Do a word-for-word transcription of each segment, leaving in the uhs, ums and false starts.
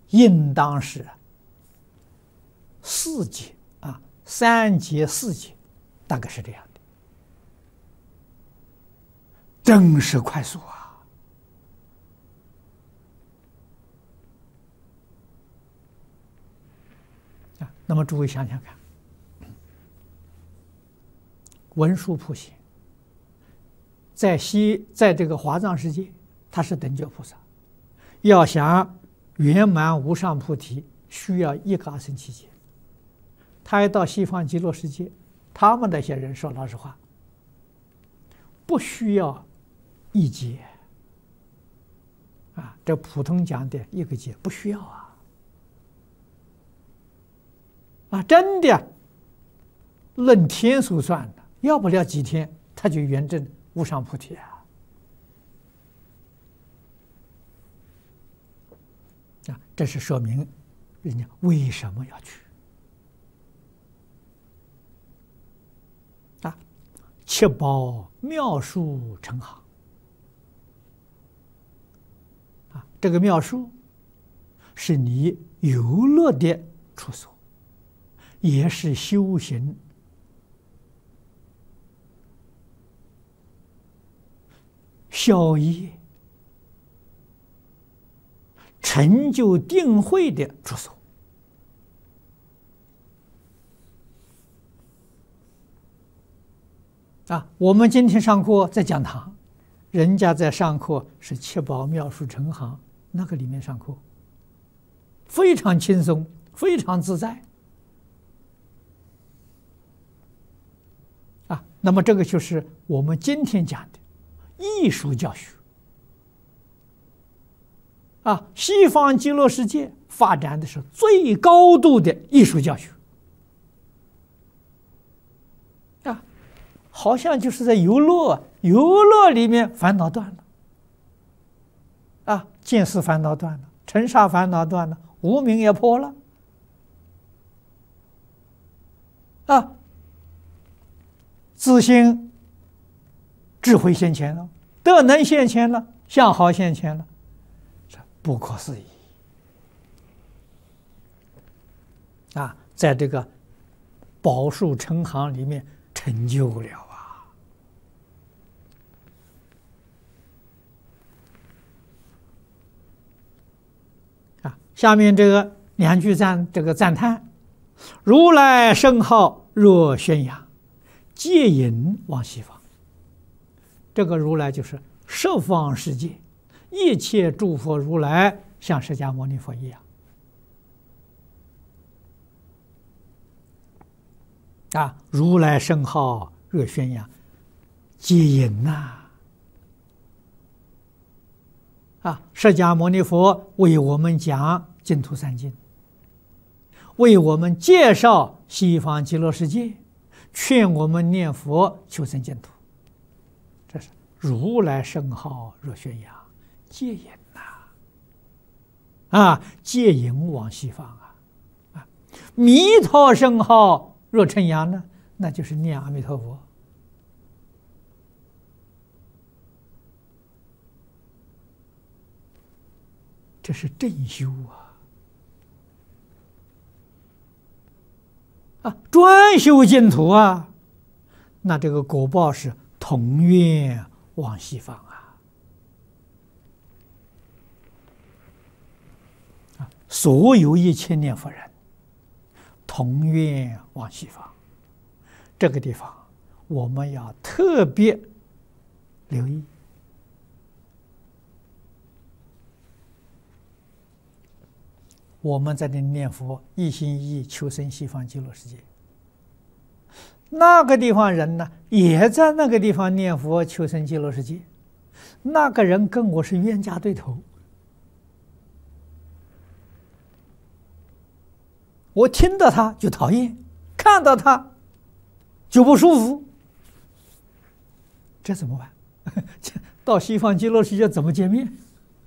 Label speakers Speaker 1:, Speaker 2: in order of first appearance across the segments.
Speaker 1: 应当是四节啊，三节四节，大概是这样的。真是快速啊！啊，那么诸位想想看，文殊普贤在西，在这个华藏世界，他是等觉菩萨，要想圆满无上菩提，需要一个阿僧祇劫。他一到西方极乐世界，他们那些人说老实话，不需要一劫啊，这普通讲的一个劫不需要啊，啊，真的论天数算的，要不了几天他就圆证无上菩提啊！啊，这是说明人家为什么要去啊？七宝妙术成行啊，这个妙术是你游乐的处所，也是修行消业、成就定慧的处所啊！我们今天上课在讲堂，人家在上课是七宝妙术成行那个里面上课，非常轻松，非常自在啊！那么这个就是我们今天讲的艺术教学啊，西方极乐世界发展的是最高度的艺术教学啊，好像就是在游乐，游乐里面烦恼断了啊，见思烦恼断了，尘沙烦恼断了，无明也破了啊，自信智慧现前了，德能现前了，相好现前了，不可思议啊！在这个宝树成行里面成就了啊！啊，下面这个两句赞，这个赞叹：如来圣号若宣扬，戒引往西方。这个如来就是十方世界一切诸佛如来，像释迦牟尼佛一样啊！如来圣号若宣扬，戒引呐啊！释迦牟尼佛为我们讲净土三经，为我们介绍西方极乐世界，劝我们念佛求生净土。这是如来圣号若宣扬，戒引呐啊，戒引往西方啊啊！弥陀圣号若称扬呢，那就是念阿弥陀佛。这是正修啊啊，专修净土啊，那这个果报是同愿往西方啊！啊，所有一切念佛人同愿往西方，这个地方我们要特别留意。我们在这念佛，一心一意求生西方极乐世界。那个地方人呢，也在那个地方念佛求生极乐世界。那个人跟我是冤家对头，我听到他就讨厌，看到他就不舒服，这怎么办？到西方极乐世界怎么见面？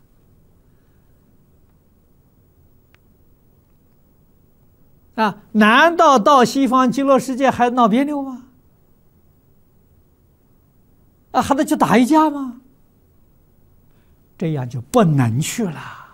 Speaker 1: 啊，难道到西方极乐世界还闹别扭吗？啊，还得去打一架吗？这样就不能去了。